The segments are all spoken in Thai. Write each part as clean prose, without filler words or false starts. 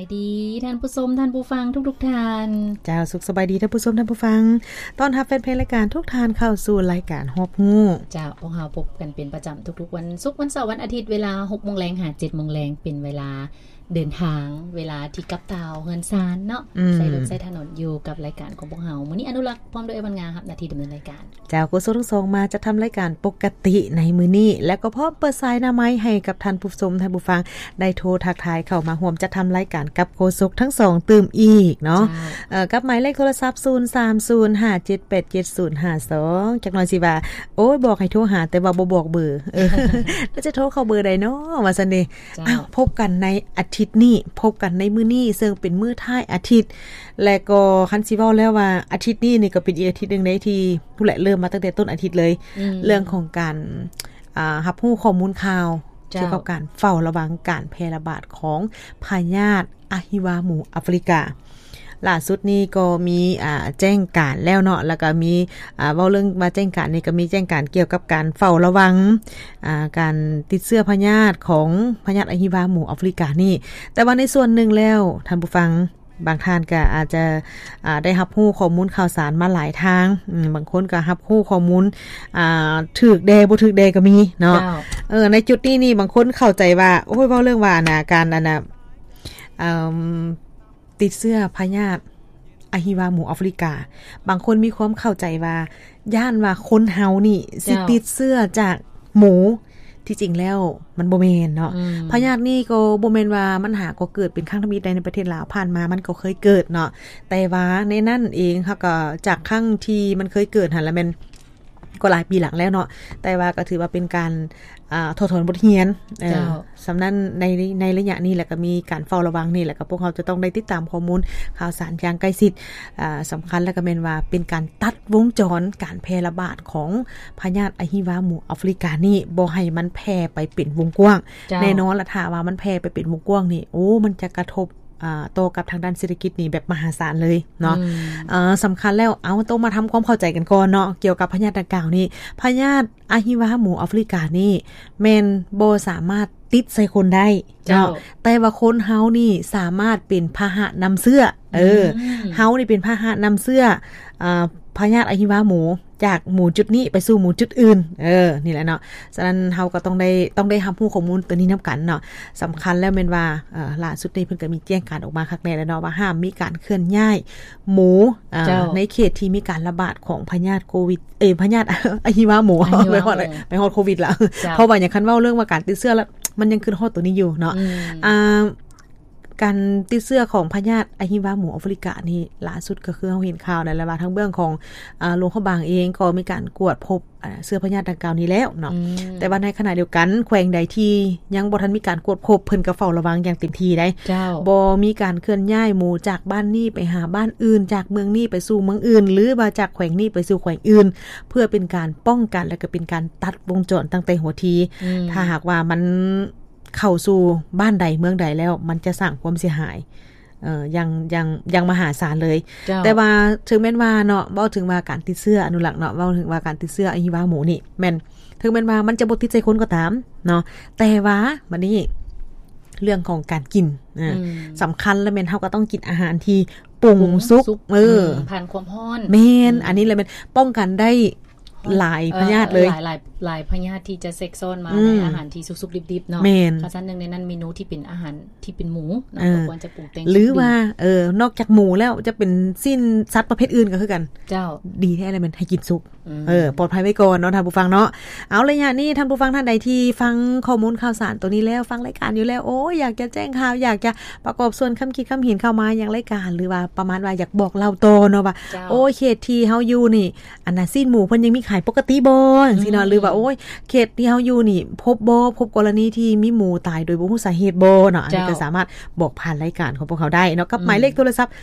ดีท่านผู้ชมท่านผู้ฟังทุกท่านเจ้าสุขสบายดีท่านผู้ชมท่านผู้ฟังต้อนรับแฟนเพลงรายการทุกท่านเข้าสู่รายการฮอบฮู้เจ้าพวกเราพบกันเป็นประจำทุกๆวันศุกร์วันเสาร์วันอาทิตย์เวลา 6:00 นหา 7:00 นเป็นเวลาเดินทางเวลาที่กับตาวเฮือนซานเนาะใส่รถใส่ถนนอยู่กับรายการของพวกเรามื้อนี้อนุรักษ์พร้อมด้วยวันงานครับหน้าที่ดำเนินรายการเจ้ากุศลทั้งสองมาจะทำรายการปกติในมื้อนี้และก็พร้อมเปิดสายหน้าไม้ให้กับท่านผู้ชมท่านผู้ฟังได้โทรทักทายเข้ามาร่วมจะทำรายการกับโฆษกทั้งสองตื่มอีกเนาะกับหมายเลขโทรศัพท์0305787052จักหน่อยสิว่าโอ้ยบอกให้โทรหาแต่ว่าบ่บอกเบอร์แล้วจะโทรเข้าเบอร์ใดเนาะว่าซั่นนี่พบกันในอาทิตย์นี้พบกันในมื้อนี้ซึ่งเป็นมื้อท้ายอาทิตย์และก็คันสิเว้าแล้วว่าอาทิตย์นี้นี่ก็เป็นอีกอาทิตย์นึงได้ที่ผู้แหละเริ่มมาตั้งแต่ต้นอาทิตย์เลยเรื่องของการรับรู้ข้อมูลข่าวเกี่ยวกับการเฝ้าระวังการแพร่ระบาดของพยาธิอะฮิวาหมูแอฟริกาล่าสุดนี้ก็มีแจ้งการแล้วเนาะแล้วก็มีเว้าเรื่องมาแจ้งการนี่ก็มีแจ้งการเกี่ยวกับการเฝ้าระวังการติดเชื้อพยาธิของพยาธิอะฮิวาหมูแอฟริกานี่แต่ว่าในส่วนหนึ่งแล้วท่านผู้ฟังบางท่านก็อาจจะได้รับรู้ข้อมูลข่าวสารมาหลายทางบางคนก็รับรู้ข้อมูลถูกแดบ่ถูกแดก็มีเนาะในจุดนี้นี่บางคนเข้าใจว่าโอ้ยเว้าเรื่องว่าการติดเชื้อพยาธิอะฮิวาหมูแอฟริกาบางคนมีความเข้าใจว่าย่านว่าคนเฮานี่สิติดเชื้อจากหมูที่จริงแล้วมันบ่แม่นเนาะพยาธินี่ก็บ่แม่นว่ามันหาก็เกิดเป็นครั้งทมิตในประเทศลาวผ่านมามันก็เคยเกิดเนาะแต่ว่าในนั้นเองเขาก็จากครั้งที่มันเคยเกิดหั่นแล้วแม่นก็หลายปีหลังแล้วเนาะแต่ว่าก็ถือว่าเป็นการถอดถอนบทเรียนสำนั้นในระยะนี้แหละก็มีการเฝ้าระวังนี่แหละก็พวกเราจะต้องได้ติดตามข้อมูลข่าวสารอย่างใกล้ชิดสำคัญแล้วก็แม่นว่าเป็นการตัดวงจรการแพร่ระบาดของพยาธิอะฮิวาหมูแอฟริกานี่บ่ให้มันแพร่ไปเป็นวงกว้างแน่นอนล่ะถ้าว่ามันแพร่ไปเป็นวงกว้างนี่โอ้มันจะกระทบโตกับทางด้านเศรษฐกิจนี่แบบมหาศาลเลยเนาะสำคัญแล้วต้องมาทำความเข้าใจกันก่อนเนาะเกี่ยวกับพยาธิดังกล่าวนี่พยาธิอะฮิวาหมูแอฟริกานี่แม่นบ่สามารถติดใส่คนได้เนาะแต่ว่าคนเฮานี่สามารถเป็นพาหะนำเชื้อเฮานี่เป็นพาหะนำเชื้อพยาธิอะฮิวาหมูจากหมู่จุดนี้ไปสู่หมู่จุดอื่นนี่แหละเนาะฉะนั้นเฮาก็ต้องได้รับรู้ข้อมูลตัวนี้นำกันเนาะสำคัญแล้วแม่นว่าล่าสุดนี้เพิ่นก็มีแจ้งการออกมาคักแน่แล้วเนาะว่าห้ามมีการเคลื่อนย้ายหมูในเขตที่มีการระบาดของพยาธิโควิดพยาธิอะฮิวาหมูไปฮอดโควิดแล้วเพราะว่าอย่างคันเว้าเรื่องว่าการติดเชื้อแล้วมันยังขึ้นฮอดตัวนี้อยู่เนาะการติดเชื้อของพยาธิอะฮิวาหมูแอฟริกานี่ล่าสุดก็คือเฮาเห็นข่าวนั่นแหละว่าทางเบื้องของโรงพยาบาลเองก็มีการกวดพบเชื้อพยาธิดังกล่าวนี้แล้วเนาะแต่ว่าในขณะเดียวกันแขวงใดที่ยังบ่ทันมีการกวดพบเพิ่นก็เฝ้าระวังอย่างเต็มที่ได้บ่มีการเคลื่อนย้ายหมู่จากบ้านนี้ไปหาบ้านอื่นจากเมืองนี้ไปสู่เมืองอื่นหรือว่าจากแขวงนี้ไปสู่แขวงอื่นเพื่อเป็นการป้องกันและก็เป็นการตัดวงจรตั้งแต่หัวทีถ้าหากว่ามันเข้าสู่บ้านใดเมืองใดแล้วมันจะสร้างความเสียหายยังมหาศาลเลยแต่ว่าถึงแม้นว่าเนาะเว้าถึงว่าการติดเชื้ออนุรักษ์เนาะเว้าถึงว่าการติดเชื้ออะฮิวาหมูนี่แม่นถึงแม้นว่ามันจะบ่ติดใจคนก็ตามเนาะแต่ว่าบัดนี้เรื่องของการกินสำคัญแล้วแม่นเฮาก็ต้องกินอาหารที่ปรุงสุกผ่านความร้อนแม่นอันนี้เลยแม่นป้องกันได้หลายพยาธิเลยหลายพยาธิที่จะเซ็กซ่อนมาในอาหารที่สุกๆดิบๆเนาะเพราะฉะนั้นนึงในนั้นเมนูที่เป็นอาหารที่เป็นหมูเนาะควรจะปรุงแต่งหรือว่านอกจากหมูแล้วจะเป็นสิ้นสัตว์ประเภทอื่นก็คือกันเจ้าดีแท้เลยมันให้กินสุกปลอดภัยไว้ก่อนเนาะท่านผู้ฟังเนาะเอาระยะนี้ท่านผู้ฟังท่านใดที่ฟังข้อมูลข่าวสารตัวนี้แล้วฟังรายการอยู่แล้วโอ้อยากจะแจ้งข่าวอยากจะประกอบส่วนคำคิดคำเห็นเข้ามาอย่างรายการหรือว่าประมาณว่าอยากบอกเล่าโตเนาะว่าโอ้เขตที่เฮาอยู่นี่อันน่ะสิ้นหมูเพิ่นยังมีขายปกติบ่จังซี่เนาะหรือว่าโอ้ยเขตที่เฮาอยู่นี่พบกรณีที่มีหมูตายโดยบ่รู้สาเหตุบ่เนาะอันนี้ก็สามารถบอกผ่านรายการของพวกเขาได้เนาะกับหมายเลขโทรศัพท์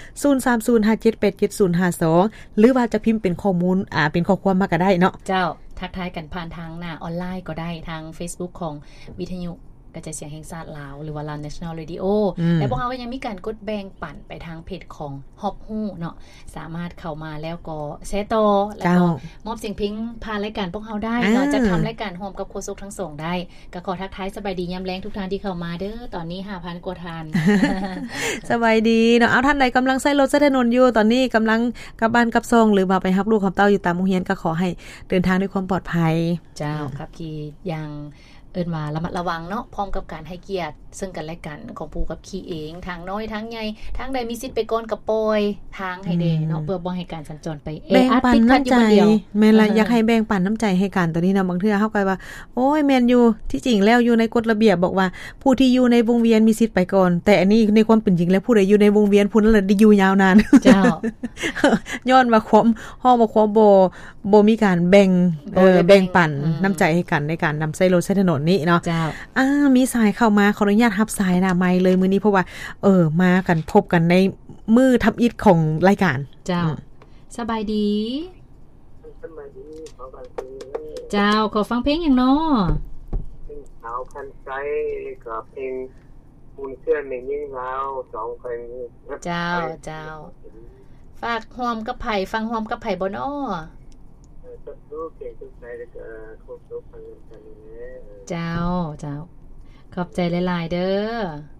0305787052หรือว่าจะพิมพ์เป็นข้อมูลเป็นข้อความมาก็ได้เนาะเจ้าทักทายกันผ่านทางหน้าออนไลน์ก็ได้ทาง Facebook ของวิทยุกระจายเสียงแห่งชาติลาวหรือว่า Lao National Radio และพวกเราก็ยังมีการกดแบ่งปันไปทางเพจของฮอบฮู้เนาะสามารถเข้ามาแล้วก็แชร์ต่อแล้วก็มอบเสียงเพลงผ่านรายการพวกเราได้เนาะจะทำรายการร่วมกับโฆษกทั้งสองได้ก็ขอทักทายสบายดียามแลงทุกท่านที่เข้ามาเด้อตอนนี้ 5,000 กว่าท่านสบายดีเนาะเอาท่านใดกำลังใช้รถใช้ถนนอยู่ตอนนี้กำลังกลับบ้านกลับซองหรือมาไปรับลูกรับเต้าอยู่ตามโรงเรียนก็ขอให้เดินทางด้วยความปลอดภัยเจ้าครับขี่อย่างเอิ้นว่าระมัดระวังเนาะพร้อมกับการให้เกียรติซึ่งกันและกันของผู้กับขี่เองทางน้อยทางใหญ่ทางใดมีสิทธิ์ไปก่อนกับปอยทางให้เด้เนาะเพื่อบ่ให้การสัญจรไปแบ่งปันน้ำใจแม่นล่ะอยากให้แบ่งปันน้ำใจให้กันตัวนี้นะบางเทื่อเฮาก็ว่าโอ้ยแม่นอยู่ที่จริงแล้วอยู่ในกฎระเบียบบอกว่าผู้ที่อยู่ในวงเวียนมีสิทธิ์ไปก่อนแต่อันนี้ในความเป็นจริงแล้วผู้ใดอยู่ในวงเวียนผู้นั้นได้อยู่ยาวนานเจ้าย้อนว่าความบ่มีการแบ่งปันน้ำใจให้กันในการนำใช้รถใช้ถนนนี้เนาะมีสายเข้ามาขออนุญาตรับสายนะไม่เลยมื้อนี้เพราะว่ามากันพบกันในมือทับอิฐของรายการเจ้าสบายดีเจ้าขอฟังเพลงอย่างน้อเพลงสาวพันใจกับเพลงมูลเชื่อในยิ่งแล้ว2เพลงเจ้าฝากฮวมกับไผ่ฟังฮวมกับไผ่บ่น้อรู้เก่งทุกใจแล้วก็ครบทุกฟังกันนี่เจ้าขอบใจหลายๆเด้อ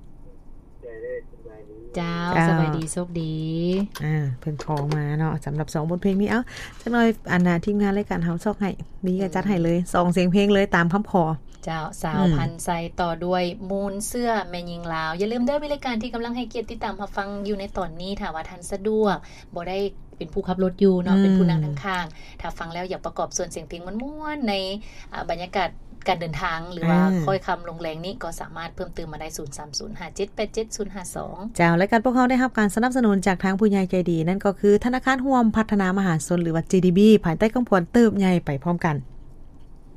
เจ้าสบายดีโชคดีเพิ่นขอมาเนาะสำหรับ2บทเพลงนี้จักหน่อยอันน่ะทีมงานรายการเฮาซอกให้มีก็จัดให้เลย2เสียงเพลงเลยตามคำขอเจ้าสาวพันไซต่อด้วยมูลเสื้อแม่หญิงลาวอย่าลืมเด้อรายการที่กำลังให้เกียรติติดตามรับฟังอยู่ในตอนนี้ถ้าว่าท่านสะดวกบ่ได้เป็นผู้ขับรถอยู่เนาะเป็นผู้นั่งข้างๆถ้าฟังแล้วอยากประกอบส่วนเสียงเพลงม่วนๆในบรรยากาศการเดินทางหรือว่าค่อยคำลงแรงนี้ก็สามารถเพิ่มเติมมาได้0305787052 เจ้ารายการพวกเขาได้รับการสนับสนุนจากทางผู้ใหญ่ใจดีนั่นก็คือธนาคารร่วมพัฒนามหาชนหรือว่า GDB ภายใต้คำขวัญเติบใหญ่ไปพร้อมกัน